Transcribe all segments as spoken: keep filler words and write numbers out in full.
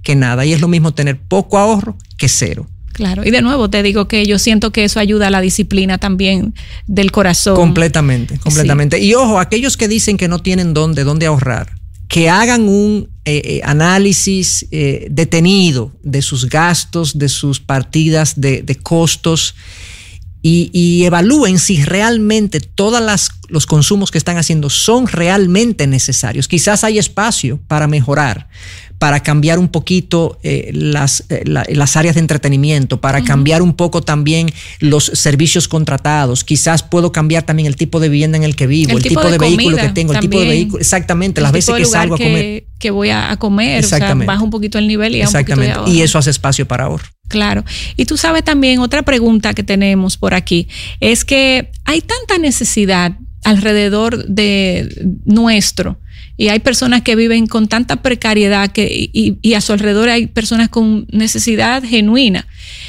que nada. Y es lo mismo tener poco ahorro que cero. Claro, y de nuevo te digo que yo siento que eso ayuda a la disciplina también del corazón. Completamente, completamente. Sí. Y ojo, aquellos que dicen que no tienen dónde, dónde ahorrar, que hagan un eh, eh, análisis eh, detenido de sus gastos, de sus partidas, de, de costos, y, y evalúen si realmente todos los consumos que están haciendo son realmente necesarios. Quizás hay espacio para mejorar, para cambiar un poquito eh, las, eh, la, las áreas de entretenimiento, para uh-huh. cambiar un poco también los servicios contratados. Quizás puedo cambiar también el tipo de vivienda en el que vivo, el, el tipo, tipo de, de vehículo que tengo, también, el tipo de vehículo, exactamente, las veces que salgo a comer. Que, que voy a comer, o sea, bajo un poquito el nivel y un poquito de ahorro. Y eso hace espacio para ahorro. Claro. Y tú sabes también, otra pregunta que tenemos por aquí, es que hay tanta necesidad alrededor de nuestro, y hay personas que viven con tanta precariedad que, y, y a su alrededor hay personas con necesidad genuina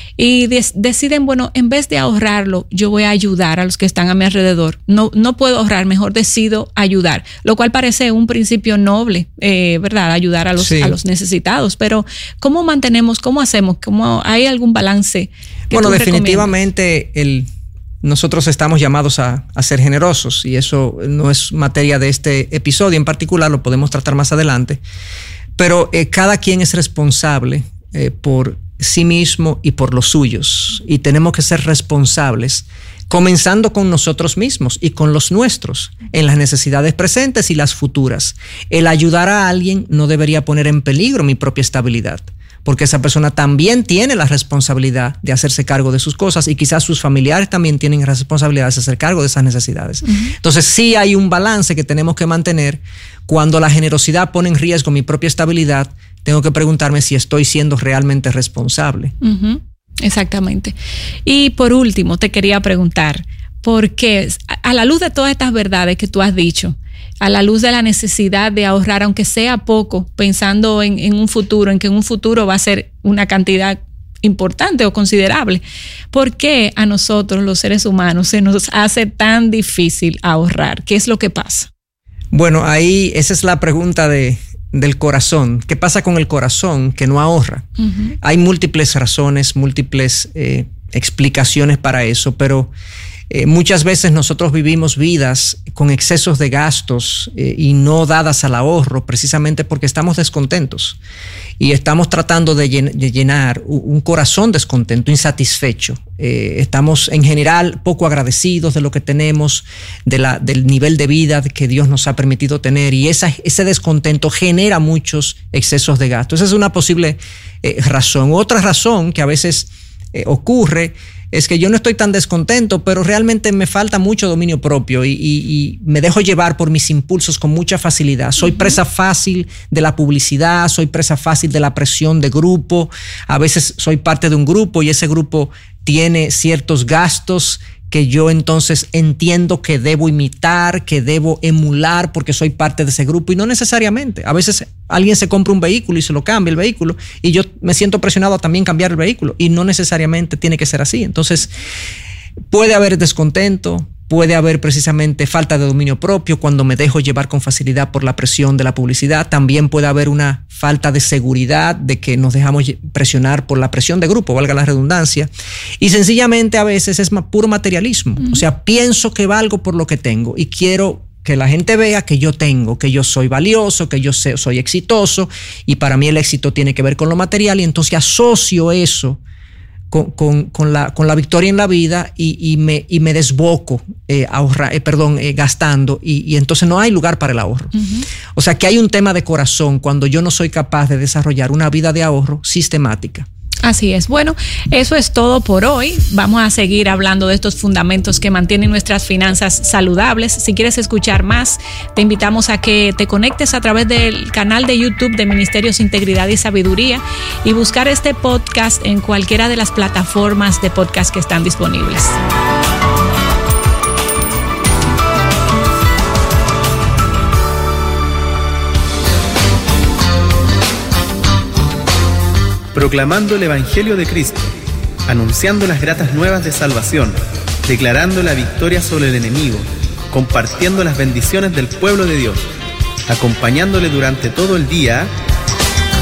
y des, deciden, bueno, en vez de ahorrarlo, yo voy a ayudar a los que están a mi alrededor. No, no puedo ahorrar, mejor decido ayudar, lo cual parece un principio noble, eh, ¿verdad? Ayudar a los, sí. a los necesitados. Pero ¿cómo mantenemos, cómo hacemos? ¿Cómo, hay algún balance que Bueno, definitivamente el... Nosotros estamos llamados a, a ser generosos y eso no es materia de este episodio en particular, lo podemos tratar más adelante, pero eh, cada quien es responsable eh, por sí mismo y por los suyos y tenemos que ser responsables comenzando con nosotros mismos y con los nuestros en las necesidades presentes y las futuras. El ayudar a alguien no debería poner en peligro mi propia estabilidad, porque esa persona también tiene la responsabilidad de hacerse cargo de sus cosas y quizás sus familiares también tienen responsabilidad de hacerse cargo de esas necesidades. Uh-huh. Entonces sí hay un balance que tenemos que mantener. Cuando la generosidad pone en riesgo mi propia estabilidad, tengo que preguntarme si estoy siendo realmente responsable. Uh-huh. Exactamente. Y por último, te quería preguntar, porque a la luz de todas estas verdades que tú has dicho, a la luz de la necesidad de ahorrar, aunque sea poco, pensando en, en un futuro, en que en un futuro va a ser una cantidad importante o considerable, ¿por qué a nosotros, los seres humanos, se nos hace tan difícil ahorrar? ¿Qué es lo que pasa? Bueno, ahí esa es la pregunta de, del corazón. ¿Qué pasa con el corazón que no ahorra? Uh-huh. Hay múltiples razones, múltiples eh, explicaciones para eso, pero Eh, muchas veces nosotros vivimos vidas con excesos de gastos eh, y no dadas al ahorro precisamente porque estamos descontentos y estamos tratando de, llen- de llenar un corazón descontento, insatisfecho. Eh, estamos en general poco agradecidos de lo que tenemos, de la, del nivel de vida que Dios nos ha permitido tener y esa, ese descontento genera muchos excesos de gastos. Esa es una posible eh, razón. Otra razón que a veces eh, ocurre es que yo no estoy tan descontento, pero realmente me falta mucho dominio propio y, y, y me dejo llevar por mis impulsos con mucha facilidad. Soy presa fácil de la publicidad, soy presa fácil de la presión de grupo. A veces soy parte de un grupo y ese grupo tiene ciertos gastos que yo entonces entiendo que debo imitar, que debo emular porque soy parte de ese grupo y no necesariamente. A veces alguien se compra un vehículo y se lo cambia el vehículo y yo me siento presionado a también cambiar el vehículo y no necesariamente tiene que ser así. Entonces puede haber descontento, puede haber precisamente falta de dominio propio cuando me dejo llevar con facilidad por la presión de la publicidad. También puede haber una falta de seguridad, de que nos dejamos presionar por la presión de grupo, valga la redundancia. Y sencillamente a veces es puro materialismo. Uh-huh. O sea, pienso que valgo por lo que tengo y quiero que la gente vea que yo tengo, que yo soy valioso, que yo soy exitoso y para mí el éxito tiene que ver con lo material y entonces asocio eso Con, con, con, la, con la victoria en la vida y, y, me, y me desboco eh, ahorra, eh, perdón, eh, gastando y, y entonces no hay lugar para el ahorro. Uh-huh. O sea que hay un tema de corazón cuando yo no soy capaz de desarrollar una vida de ahorro sistemática. Así es. Bueno, eso es todo por hoy. Vamos a seguir hablando de estos fundamentos que mantienen nuestras finanzas saludables. Si quieres escuchar más, te invitamos a que te conectes a través del canal de YouTube de Ministerios Integridad y Sabiduría y buscar este podcast en cualquiera de las plataformas de podcast que están disponibles. Proclamando el Evangelio de Cristo, anunciando las gratas nuevas de salvación, declarando la victoria sobre el enemigo, compartiendo las bendiciones del pueblo de Dios, acompañándole durante todo el día